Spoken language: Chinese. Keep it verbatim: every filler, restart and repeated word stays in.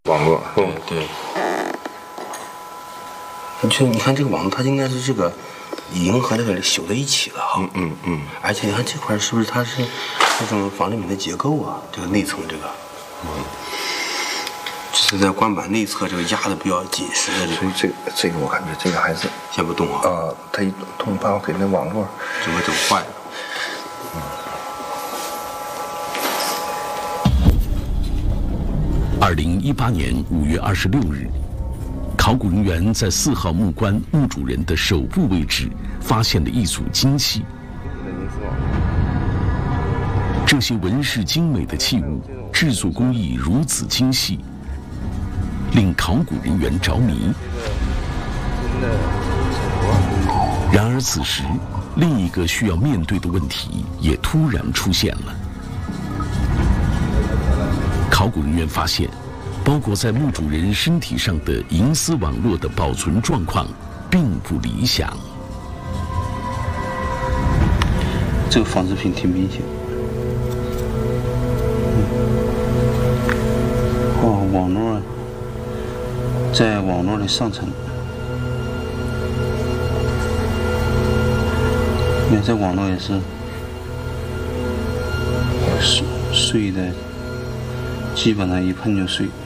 网络， 对对。你就你看这个网络，它应该是这个银和这个修在一起了哈。 嗯嗯嗯。 而且你看这块是不是它是这种防震品的结构啊？这个内层这个，嗯，这是在管板内侧这个压的比较紧实的。 所以这个这个我感觉这个还是先不动啊。 啊，它一动把我给那网络就给整坏了。 二零一八年五月二十六日，考古人员在四号木棺墓主人的手部位置发现了一组金器。这些纹饰精美的器物制作工艺如此精细，令考古人员着迷。然而此时，另一个需要面对的问题也突然出现了。考古人员发现，包裹在墓主人身体上的银丝网络的保存状况并不理想。 这个纺织品挺明显。哦，网络在网络的上层。你看这网络也是碎碎的。基本上一碰就碎。